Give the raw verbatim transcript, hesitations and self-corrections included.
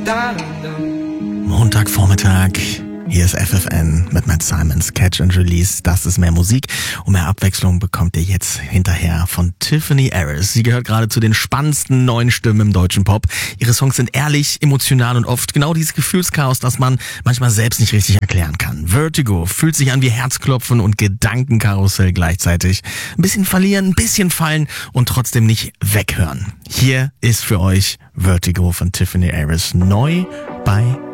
Montagvormittag. Hier ist F F N mit Matt Simons, Catch and Release. Das ist mehr Musik und mehr Abwechslung bekommt ihr jetzt hinterher von Tiffany Harris. Sie gehört gerade zu den spannendsten neuen Stimmen im deutschen Pop. Ihre Songs sind ehrlich, emotional und oft genau dieses Gefühlschaos, das man manchmal selbst nicht richtig erklären kann. Vertigo fühlt sich an wie Herzklopfen und Gedankenkarussell gleichzeitig. Ein bisschen verlieren, ein bisschen fallen und trotzdem nicht weghören. Hier ist für euch Vertigo von Tiffany Harris neu bei